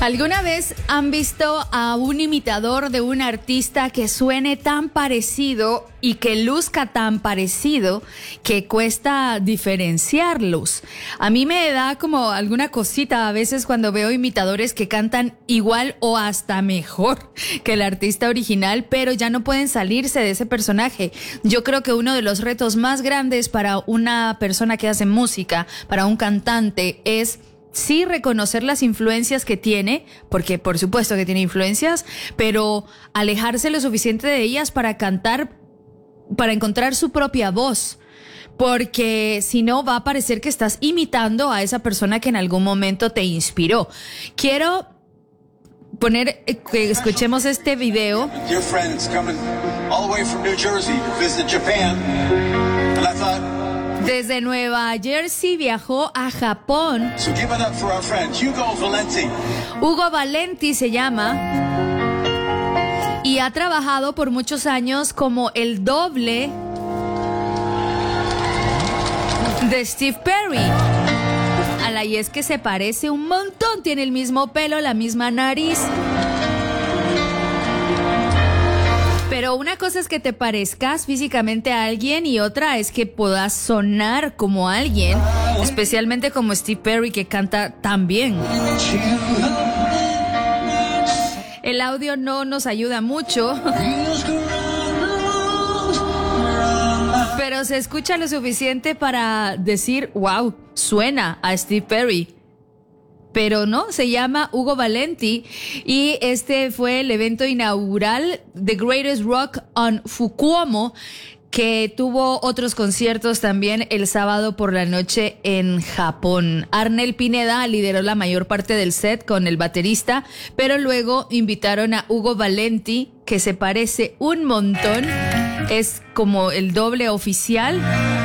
¿Alguna vez han visto a un imitador de un artista que suene tan parecido y que luzca tan parecido que cuesta diferenciarlos? A mí me da como alguna cosita a veces cuando veo imitadores que cantan igual o hasta mejor que el artista original, pero ya no pueden salirse de ese personaje. Yo creo que uno de los retos más grandes para una persona que hace música, para un cantante, es sí reconocer las influencias que tiene, porque por supuesto que tiene influencias, pero alejarse lo suficiente de ellas para cantar, para encontrar su propia voz, porque si no va a parecer que estás imitando a esa persona que en algún momento te inspiró. Quiero poner que escuchemos este video. Dear friends coming all the way from New Jersey to visit Japan, and I thought, desde Nueva Jersey viajó a Japón. so give it up for our friend Hugo Valenti. Hugo Valenti se llama y ha trabajado por muchos años como el doble de Steve Perry. Y es que se parece un montón, tiene el mismo pelo, la misma nariz. Pero una cosa es que te parezcas físicamente a alguien y otra es que puedas sonar como alguien, especialmente como Steve Perry, que canta tan bien. El audio no nos ayuda mucho, pero se escucha lo suficiente para decir, wow, suena a Steve Perry. Pero no, se llama Hugo Valenti y este fue el evento inaugural The Greatest Rock on Fukuoka, que tuvo otros conciertos también el sábado por la noche en Japón. Arnel Pineda lideró la mayor parte del set con el baterista, pero luego invitaron a Hugo Valenti, que se parece un montón, es como el doble oficial.